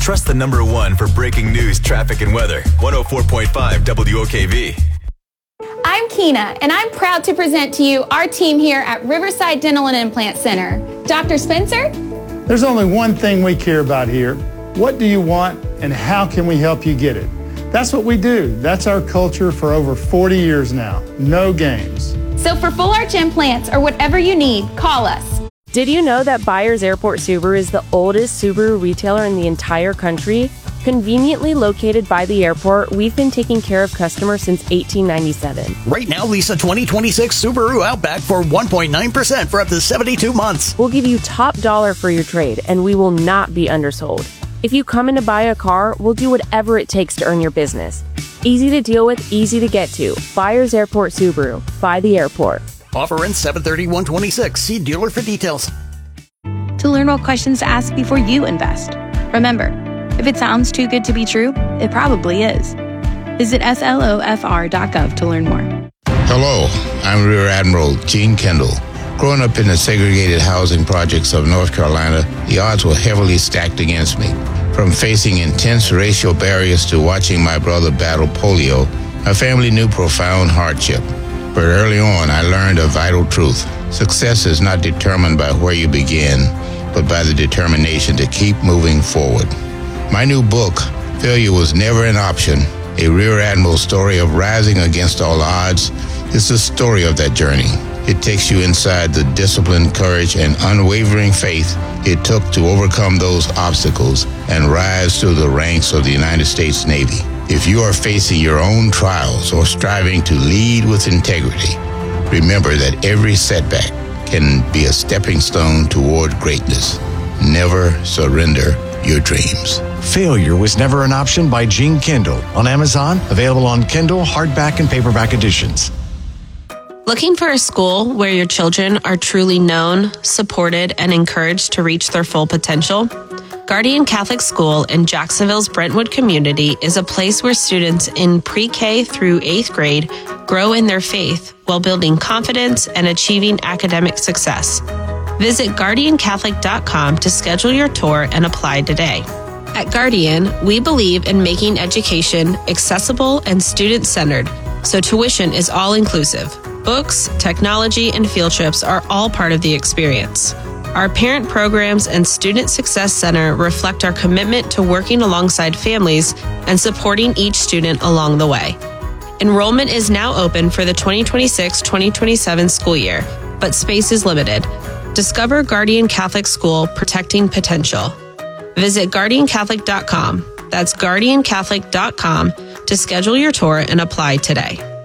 Trust the #1 for breaking news, traffic, and weather. 104.5 WOKV. I'm Keena, and I'm proud to present to you our team here at Riverside Dental and Implant Center. Dr. Spencer? There's only one thing we care about here. What do you want, and how can we help you get it? That's what we do. That's our culture for over 40 years now. No games. So for full arch implants or whatever you need, call us. Did you know that Byers Airport Subaru is the oldest Subaru retailer in the entire country? Conveniently located by the airport, we've been taking care of customers since 1897. Right now, lease a 2026 Subaru Outback for 1.9% for up to 72 months. We'll give you top dollar for your trade, and we will not be undersold. If you come in to buy a car, we'll do whatever it takes to earn your business. Easy to deal with, easy to get to. Byers Airport Subaru. By the airport. Offer ends 7/30/126. See dealer for details. To learn what questions to ask before you invest. Remember, if it sounds too good to be true, it probably is. Visit slofr.gov to learn more. Hello, I'm Rear Admiral Gene Kendall. Growing up in the segregated housing projects of North Carolina, the odds were heavily stacked against me. From facing intense racial barriers to watching my brother battle polio, my family knew profound hardship. But early on, I learned a vital truth. Success is not determined by where you begin, but by the determination to keep moving forward. My new book, Failure Was Never an Option, a Rear Admiral story of rising against all odds, is the story of that journey. It takes you inside the discipline, courage, and unwavering faith it took to overcome those obstacles and rise through the ranks of the United States Navy. If you are facing your own trials or striving to lead with integrity, remember that every setback can be a stepping stone toward greatness. Never surrender your dreams. Failure Was Never an Option by Gene Kendall. On Amazon, available on Kindle, hardback, and paperback editions. Looking for a school where your children are truly known, supported, and encouraged to reach their full potential? Guardian Catholic School in Jacksonville's Brentwood community is a place where students in pre-K through 8th grade grow in their faith while building confidence and achieving academic success. Visit guardiancatholic.com to schedule your tour and apply today. At Guardian, we believe in making education accessible and student-centered, so tuition is all-inclusive. Books, technology, and field trips are all part of the experience. Our parent programs and Student Success Center reflect our commitment to working alongside families and supporting each student along the way. Enrollment is now open for the 2026-2027 school year, but space is limited. Discover Guardian Catholic School, Protecting Potential. Visit guardiancatholic.com. That's guardiancatholic.com to schedule your tour and apply today.